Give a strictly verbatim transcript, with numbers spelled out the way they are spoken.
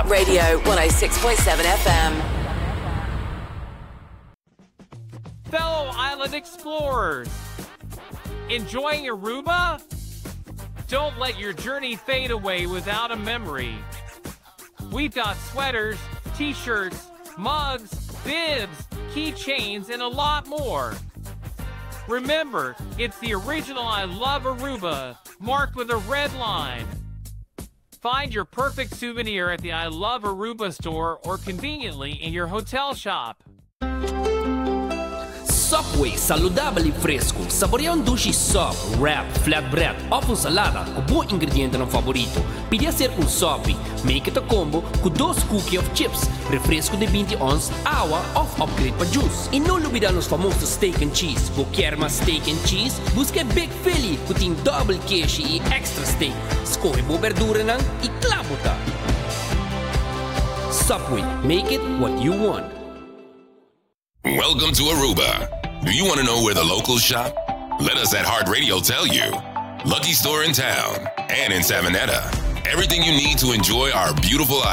Heart Radio one oh six point seven F M. Fellow island explorers, enjoying Aruba? Don't let your journey fade away without a memory. We've got sweaters, t-shirts, mugs, bibs, keychains, and a lot more. Remember, it's the original I Love Aruba, marked with a red line. Find your perfect souvenir at the I Love Aruba store or conveniently in your hotel shop. Subway, saludable e fresco. Saborea um dushi sub, wrap, flatbread, ou salada com bom ingrediente no favorito. Pide ser um sub, make it a combo com dois cookies of chips, refresco de vinte ons, água ou upgrade para juice. E não olvidar os famosos steak and cheese. Vou quer mais steak and cheese? Busque Big Philly, que tem double queijo e extra steak. Escolhe boa verdura não e clamuta. Subway, make it what you want. Welcome to Aruba. Do you want to know where the locals shop? Let us at Heart Radio tell you. Lucky Store in town and in Savanetta. Everything you need to enjoy our beautiful